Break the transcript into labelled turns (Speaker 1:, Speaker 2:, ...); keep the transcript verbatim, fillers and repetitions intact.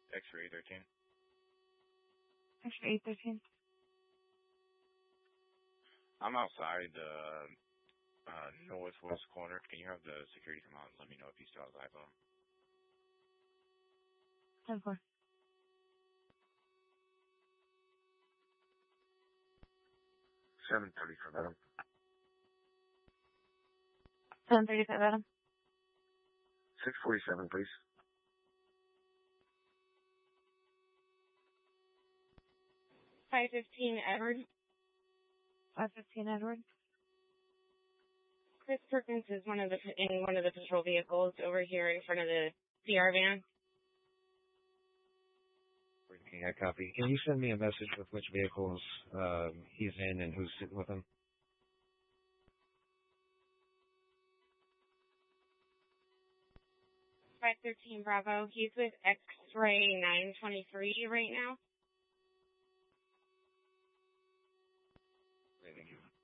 Speaker 1: X-ray thirteen.
Speaker 2: X-ray thirteen.
Speaker 1: I'm outside the uh, northwest corner. Can you have the security come out and let me know if he's still outside of him?
Speaker 2: ten four.
Speaker 3: seven thirty for Adam.
Speaker 2: seven thirty-five, Adam.
Speaker 3: six forty-seven, please.
Speaker 4: five fifteen, Edward.
Speaker 2: five fifteen, Edward.
Speaker 4: Chris Perkins is one of the in one of the patrol vehicles over here in front of the C R van.
Speaker 5: Okay, I copy. Can you send me a message with which vehicles um, he's in and who's sitting with him?
Speaker 4: five thirteen, Bravo. He's with X-ray nine twenty-three right now.
Speaker 1: Thank you.